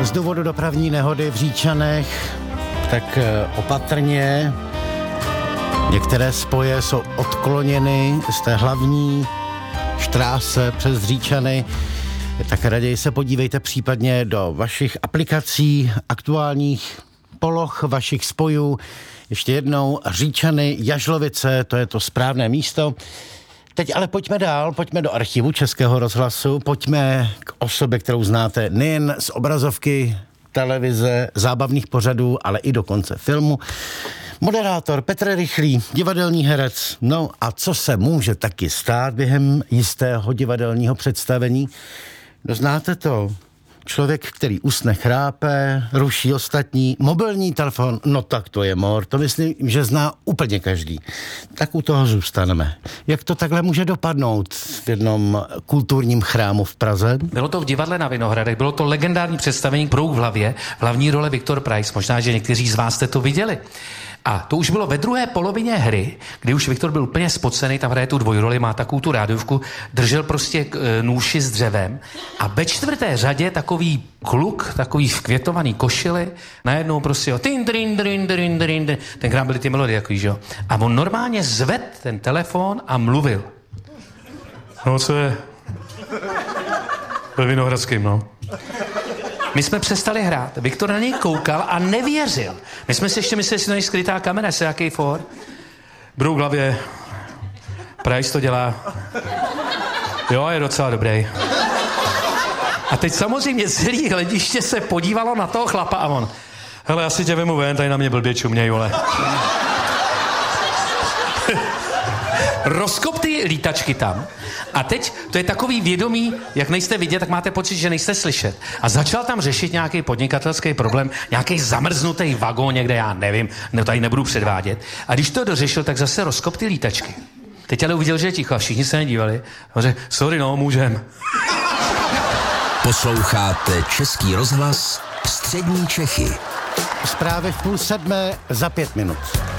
z důvodu dopravní nehody v Říčanech, tak opatrně. Některé spoje jsou odkloněny z té hlavní štráse přes Říčany. Tak raději se podívejte případně do vašich aplikací, aktuálních poloh vašich spojů. Ještě jednou Říčany, Jažlovice, to je to správné místo. Teď ale pojďme dál, pojďme do archivu Českého rozhlasu, pojďme k osobě, kterou znáte nejen z obrazovky, televize, zábavných pořadů, ale i dokonce filmu. Moderátor Petr Rychlý, divadelní herec. No a co se může taky stát během jistého divadelního představení? No znáte to? Člověk, který usne, chrápe, ruší ostatní, mobilní telefon, no tak to je mor, to myslím, že zná úplně každý. Tak u toho zůstaneme. Jak to takhle může dopadnout v jednom kulturním chrámu v Praze? Bylo to v divadle na Vinohradech, bylo to legendární představení Prouk v hlavě, v hlavní roli Viktor Preiss, možná, že někteří z vás jste to viděli. A to už bylo ve druhé polovině hry, kdy už Viktor byl úplně spocený, tam hraje tu dvojroli, má takovou tu rádiovku, držel prostě nůši s dřevem a ve čtvrté řadě takový kluk, takový vkvětovaný košili, najednou prostě tenkrát byly ty melodie takový, že jo. A on normálně zved ten telefon a mluvil. No co je? Ve Vinohradským, no. My jsme přestali hrát. Viktor na něj koukal a nevěřil. My jsme si ještě mysleli, že to je skrytá kamera, se jaký for. Brouk v hlavě. Preiss to dělá. Jo, je docela dobrý. A teď samozřejmě celý hlediště se podívalo na toho chlapa a on. Hele, asi tě vemu ven, tady na mě blbě čuměj, vole. Rozkop ty lítačky tam. A teď to je takový vědomí, jak nejste vidět, tak máte pocit, že nejste slyšet. A začal tam řešit nějaký podnikatelský problém, nějaký zamrznutý vagón někde, já nevím, no tady nebudu předvádět. A když to dořešil, tak zase rozkop ty lítačky. Teď ale uviděl, že je ticho a všichni se nedívali. A řekl, sorry, no, můžem. Posloucháte Český rozhlas Střední Čechy. Zprávy v 6:30 za 5 minut.